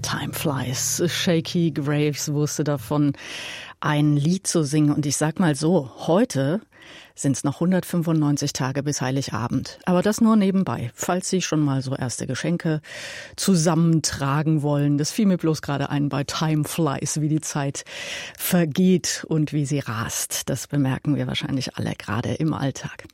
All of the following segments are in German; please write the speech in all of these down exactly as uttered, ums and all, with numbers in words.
Time Flies. Shakey Graves wusste davon, ein Lied zu singen. Und ich sag mal so, heute sind es noch hundertfünfundneunzig Tage bis Heiligabend. Aber das nur nebenbei, falls Sie schon mal so erste Geschenke zusammentragen wollen. Das fiel mir bloß gerade ein bei Time Flies, wie die Zeit vergeht und wie sie rast. Das bemerken wir wahrscheinlich alle gerade im Alltag.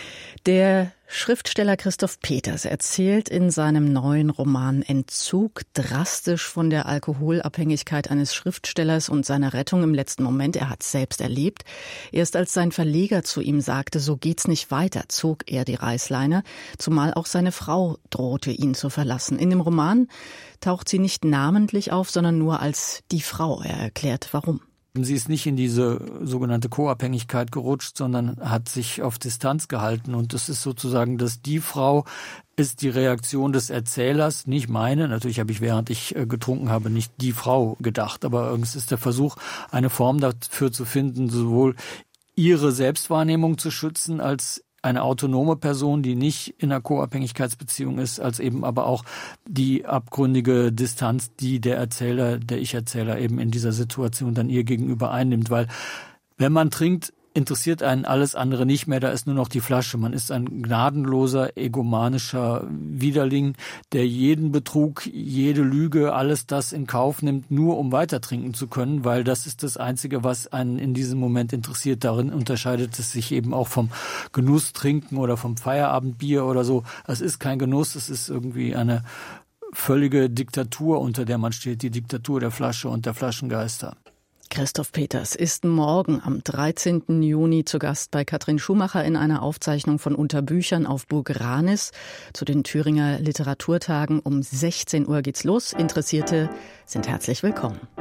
Der Schriftsteller Christoph Peters erzählt in seinem neuen Roman Entzug drastisch von der Alkoholabhängigkeit eines Schriftstellers und seiner Rettung im letzten Moment. Er hat es selbst erlebt. Erst als sein Verleger zu ihm sagte, so geht's nicht weiter, zog er die Reißleine, zumal auch seine Frau drohte, ihn zu verlassen. In dem Roman taucht sie nicht namentlich auf, sondern nur als die Frau. Er erklärt, warum. Sie ist nicht in diese sogenannte Co-Abhängigkeit gerutscht, sondern hat sich auf Distanz gehalten. Und das ist sozusagen, dass die Frau ist die Reaktion des Erzählers, nicht meine. Natürlich habe ich, während ich getrunken habe, nicht die Frau gedacht. Aber es ist der Versuch, eine Form dafür zu finden, sowohl ihre Selbstwahrnehmung zu schützen, als eine autonome Person, die nicht in einer Co-Abhängigkeitsbeziehung ist, als eben aber auch die abgründige Distanz, die der Erzähler, der Ich-Erzähler eben in dieser Situation dann ihr gegenüber einnimmt. Weil wenn man trinkt, interessiert einen alles andere nicht mehr, da ist nur noch die Flasche. Man ist ein gnadenloser, egomanischer Widerling, der jeden Betrug, jede Lüge, alles das in Kauf nimmt, nur um weiter trinken zu können, weil das ist das Einzige, was einen in diesem Moment interessiert. Darin unterscheidet es sich eben auch vom Genusstrinken oder vom Feierabendbier oder so. Es ist kein Genuss, es ist irgendwie eine völlige Diktatur, unter der man steht, die Diktatur der Flasche und der Flaschengeister. Christoph Peters ist morgen am dreizehnten Juni zu Gast bei Katrin Schumacher in einer Aufzeichnung von Unter Büchern auf Burg Ranis zu den Thüringer Literaturtagen. Um sechzehn Uhr geht's los. Interessierte sind herzlich willkommen.